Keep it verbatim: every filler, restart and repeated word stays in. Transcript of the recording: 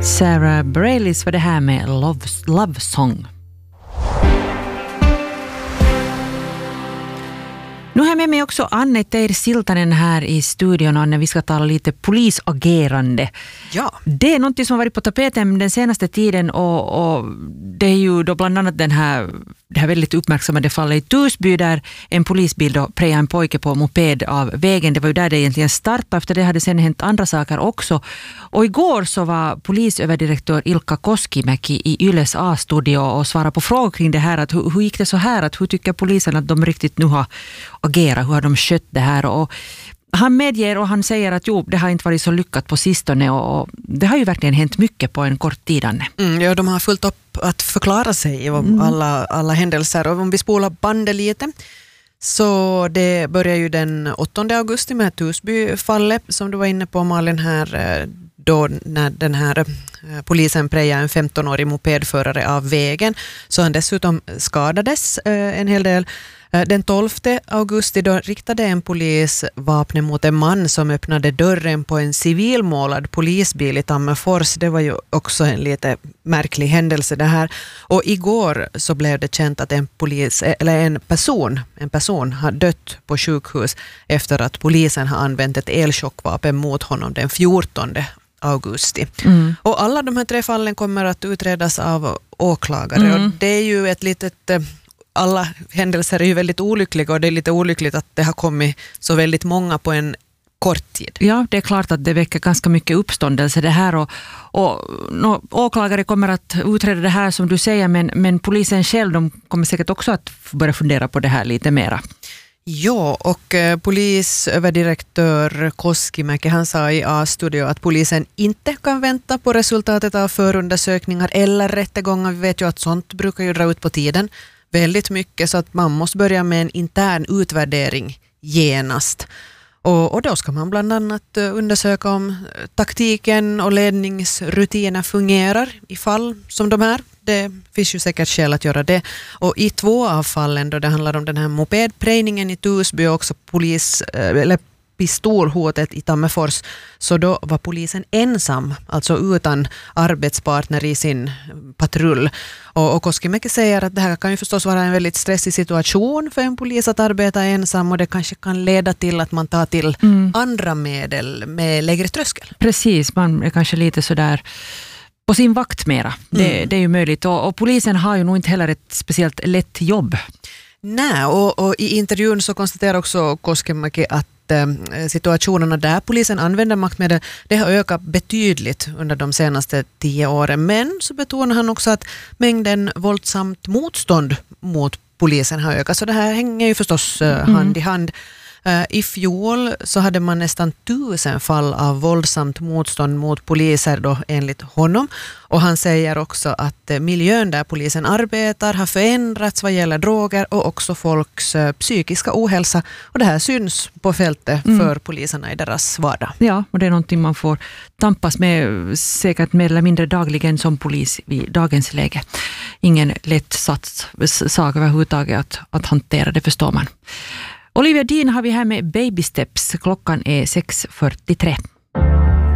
Sarah Bareilles var det här med Love, Love Song. Nu har jag med mig också Anne Teir Siltanen här i studion, Anne. Vi ska tala lite polisagerande. Ja. Det är något som har varit på tapeten den senaste tiden och, och det är ju då bland annat den här, det här väldigt uppmärksammade fallet i Torsby där en polisbil då prejade en pojke på moped av vägen. Det var ju där det egentligen startade. Efter det hade sen hänt andra saker också. Och igår så var polisöverdirektör Ilkka Koskimäki i Yles A-studio och svarade på frågor kring det här. Att hur, hur gick det så här? Att hur tycker polisen att de riktigt nu har agerat? Hur har de skött det här? Och han medger och han säger att jo, det har inte varit så lyckat på sistone och, och det har ju verkligen hänt mycket på en kort tid, Anne. Mm, ja, de har fullt upp att förklara sig om Mm. alla, alla händelser. Och om vi spolar bandet lite så det börjar ju den åttonde augusti med Torsby-fallet som du var inne på, Malin, här då när den här polisen prejade en femtonårig mopedförare av vägen så han dessutom skadades eh, en hel del. Den tolfte augusti då riktade en polis vapnet mot en man som öppnade dörren på en civilmålad polisbil i Tammerfors. Det var ju också en lite märklig händelse det här. Och igår så blev det känt att en polis eller en person, en person har dött på sjukhus efter att polisen har använt ett elchockvapen mot honom den fjortonde augusti. Mm. Och alla de här tre fallen kommer att utredas av åklagare mm. och det är ju ett litet... Alla händelser är ju väldigt olyckliga och det är lite olyckligt att det har kommit så väldigt många på en kort tid. Ja, det är klart att det väcker ganska mycket uppståndelse det här och, och no, åklagare kommer att utreda det här som du säger men, men polisen själv de kommer säkert också att börja fundera på det här lite mera. Ja, och eh, polisöverdirektör Koskimäki han sa i A-studio att polisen inte kan vänta på resultatet av förundersökningar eller rättegångar. Vi vet ju att sånt brukar ju dra ut på tiden väldigt mycket så att man måste börja med en intern utvärdering genast. Och, och då ska man bland annat undersöka om taktiken och ledningsrutiner fungerar i fall som de här. Det finns ju säkert skäl att göra det. Och i två av fallen då det handlar om den här mopedprejningen i Torsby och också polis, eller pistolhotet i Tammerfors så då var polisen ensam, alltså utan arbetspartner i sin patrull. Och, och Koskimäki säger att det här kan ju förstås vara en väldigt stressig situation för en polis att arbeta ensam och det kanske kan leda till att man tar till mm. andra medel med lägre tröskel. Precis, man är kanske lite sådär på sin vakt mera. Det, mm. det är ju möjligt och, och polisen har ju nog inte heller ett speciellt lätt jobb. Nej, och, och i intervjun så konstaterar också Koskimäki att situationerna där polisen använder maktmedel, det har ökat betydligt under de senaste tio åren. Men så betonar han också att mängden våldsamt motstånd mot polisen har ökat. Så det här hänger ju förstås mm. hand i hand. Uh, I fjol så hade man nästan tusen fall av våldsamt motstånd mot poliser då, enligt honom. Och han säger också att uh, miljön där polisen arbetar har förändrats vad gäller droger och också folks uh, psykiska ohälsa. Och det här syns på fältet mm. för poliserna i deras vardag. Ja, och det är någonting man får tampas med säkert mer eller mindre dagligen som polis i dagens läge. Ingen lätt sats, sak överhuvudtaget att, att hantera, det förstår man. Olivia Dean har vi här med Baby Steps. Klockan är sex fyrtiotre.